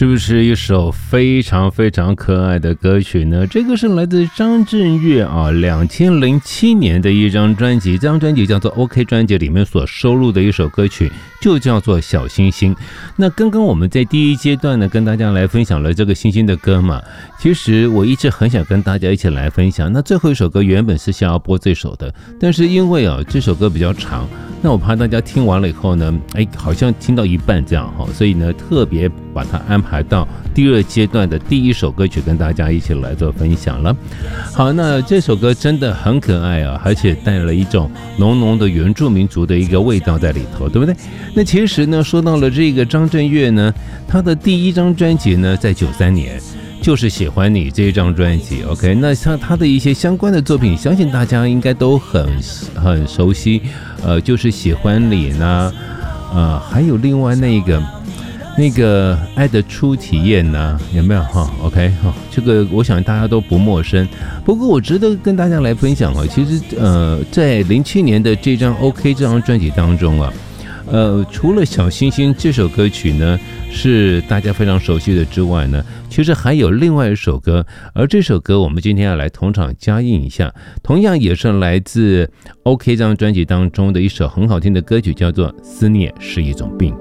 是不是一首非常非常可爱的歌曲呢？这个是来自张震岳啊，2007年的一张专辑，这张专辑叫做 OK 专辑里面所收录的一首歌曲就叫做小星星。那刚刚我们在第一阶段呢跟大家来分享了这个星星的歌嘛，其实我一直很想跟大家一起来分享。那最后一首歌原本是想要播这首的，但是因为这首歌比较长，那我怕大家听完了以后呢，好像听到一半这样，所以呢特别把它安排到第二阶段的第一首歌曲跟大家一起来做分享了。好，那这首歌真的很可爱啊，而且带了一种浓浓的原住民族的一个味道在里头，对不对？那其实呢，说到了这个张震岳呢，他的第一张专辑呢在93年就是喜欢你这一张专辑 OK， 那像他的一些相关的作品相信大家应该都很熟悉，就是喜欢你呢，还有另外那个爱的初体验呢，有没有？OK 这个我想大家都不陌生。不过我值得跟大家来分享其实在07年的这张 OK 这张专辑当中除了小星星这首歌曲呢是大家非常熟悉的之外呢，其实还有另外一首歌，而这首歌我们今天要来同场加映一下，同样也是来自 OK 这张专辑当中的一首很好听的歌曲，叫做《思念是一种病》。